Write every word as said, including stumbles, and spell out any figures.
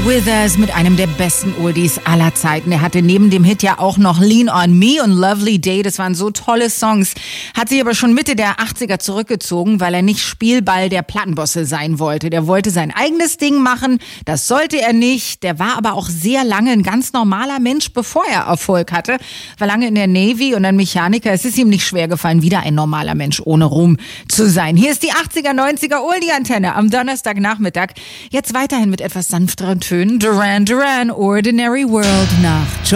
Withers mit einem der besten Oldies aller Zeiten. Er hatte neben dem Hit ja auch noch Lean on Me und Lovely Day. Das waren so tolle Songs. Hat sich aber schon Mitte der achtziger zurückgezogen, weil er nicht Spielball der Plattenbosse sein wollte. Der wollte sein eigenes Ding machen. Das sollte er nicht. Der war aber auch sehr lange ein ganz normaler Mensch, bevor er Erfolg hatte. War lange in der Navy und ein Mechaniker. Es ist ihm nicht schwer gefallen, wieder ein normaler Mensch ohne Ruhm zu sein. Hier ist die achtziger, neunziger Oldie-Antenne am Donnerstagnachmittag. Jetzt weiterhin mit etwas sanfteren Tönen. Duran Duran, Ordinary World nach